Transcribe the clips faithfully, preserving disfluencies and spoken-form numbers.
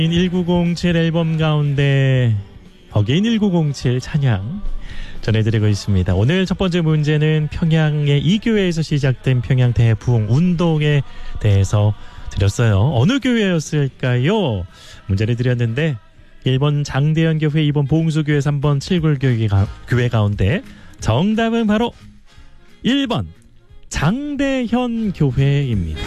천구백칠 앨범 가운데 어게인 천구백칠 찬양 전해드리고 있습니다. 오늘 첫 번째 문제는 평양의 이 교회에서 시작된 평양 대부흥 운동에 대해서 드렸어요. 어느 교회였을까요? 문제를 드렸는데 일 번 장대현 교회, 이 번 봉수교회, 삼 번 칠굴교회 교회 가운데 정답은 바로 일 번 장대현 교회입니다.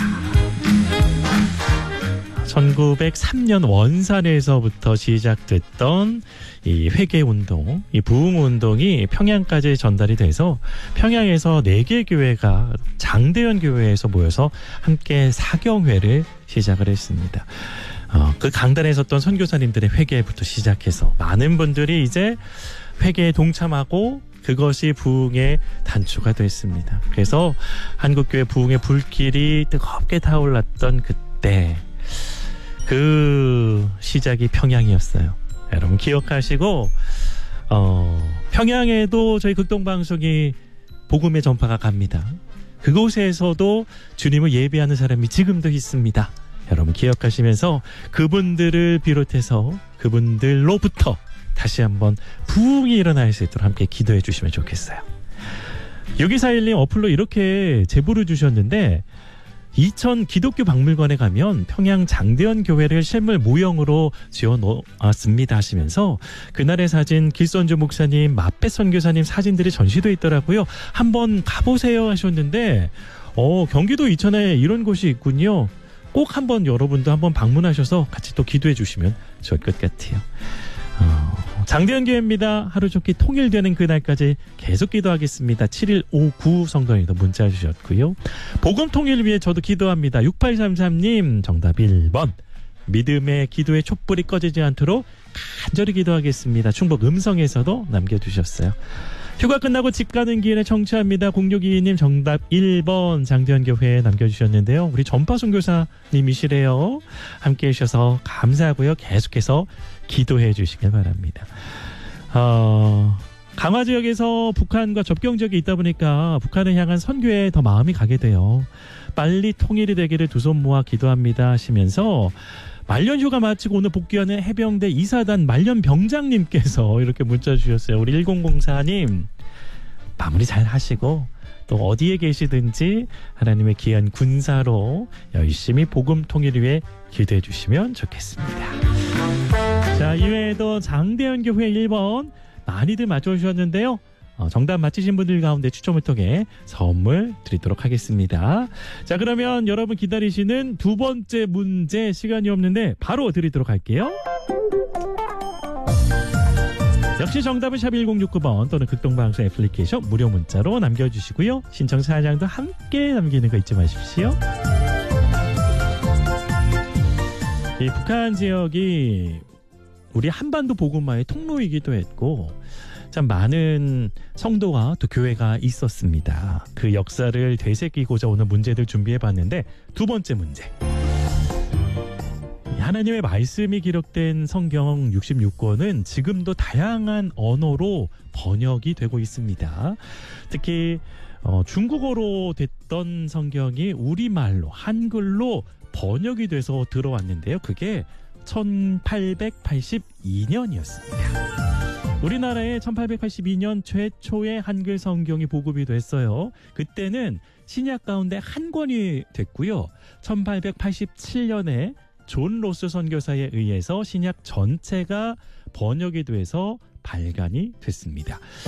천구백삼 년 원산에서부터 시작됐던 이 회개운동, 이 부흥운동이 평양까지 전달이 돼서 평양에서 네 개 교회가 장대현 교회에서 모여서 함께 사경회를 시작을 했습니다. 어, 그 강단에 섰던 선교사님들의 회개부터 시작해서 많은 분들이 이제 회개에 동참하고 그것이 부흥의 단초가 됐습니다. 그래서 한국교회 부흥의 불길이 뜨겁게 타올랐던 그때 그 시작이 평양이었어요. 여러분 기억하시고 어, 평양에도 저희 극동방송이 복음의 전파가 갑니다. 그곳에서도 주님을 예배하는 사람이 지금도 있습니다. 여러분 기억하시면서 그분들을 비롯해서 그분들로부터 다시 한번 부흥이 일어날 수 있도록 함께 기도해 주시면 좋겠어요. 육이사일 님 어플로 이렇게 제보를 주셨는데 이천 기독교 박물관에 가면 평양 장대현 교회를 실물 모형으로 지어 놓았습니다 하시면서 그날의 사진 길선주 목사님, 마페 선교사님 사진들이 전시되어 있더라고요. 한번 가보세요 하셨는데 어, 경기도 이천에 이런 곳이 있군요. 꼭 한번 여러분도 한번 방문하셔서 같이 또 기도해 주시면 좋을 것 같아요. 어, 장대현 교회입니다. 하루 좋게 통일되는 그날까지 계속 기도하겠습니다. 칠일오구 성도님도 문자 주셨고요. 복음 통일 위해 저도 기도합니다. 육팔삼삼 님 정답 일 번 믿음의 기도의 촛불이 꺼지지 않도록 간절히 기도하겠습니다. 충북 음성에서도 남겨주셨어요. 휴가 끝나고 집 가는 길에 청취합니다. 공육이이 님 정답 일 번 장대현 교회에 남겨주셨는데요. 우리 전파 선교사님이시래요. 함께해 주셔서 감사하고요. 계속해서 기도해 주시길 바랍니다. 어, 강화 지역에서 북한과 접경 지역에 있다 보니까 북한을 향한 선교에 더 마음이 가게 돼요. 빨리 통일이 되기를 두 손 모아 기도합니다 하시면서 말년 휴가 마치고 오늘 복귀하는 해병대 이사단 말년 병장님께서 이렇게 문자 주셨어요. 우리 일공공사 님 마무리 잘 하시고 또 어디에 계시든지 하나님의 귀한 군사로 열심히 복음 통일 위해 기도해 주시면 좋겠습니다. 자, 이외에도 장대현 교회 일 번 많이들 맞춰주셨는데요. 어, 정답 맞히신 분들 가운데 추첨을 통해 선물 드리도록 하겠습니다. 자, 그러면 여러분 기다리시는 두 번째 문제 시간이 없는데 바로 드리도록 할게요. 역시 정답은 샵 일공육구 번 또는 극동방송 애플리케이션 무료 문자로 남겨주시고요. 신청 사연도 함께 남기는 거 잊지 마십시오. 이 북한 지역이 우리 한반도 복음화의 통로이기도 했고 참 많은 성도와 또 교회가 있었습니다. 그 역사를 되새기고자 오늘 문제들 준비해봤는데 두 번째 문제. 하나님의 말씀이 기록된 성경 육십육 권은 지금도 다양한 언어로 번역이 되고 있습니다. 특히 어, 중국어로 됐던 성경이 우리말로 한글로 번역이 돼서 들어왔는데요. 그게 천팔백팔십이 년이었습니다. 우리나라에 천팔백팔십이 년 최초의 한글 성경이 보급이 됐어요. 그때는 신약 가운데 한 권이 됐고요. 천팔백팔십칠 년에 존 로스 선교사에 의해서 신약 전체가 번역이 돼서 발간이 됐습니다.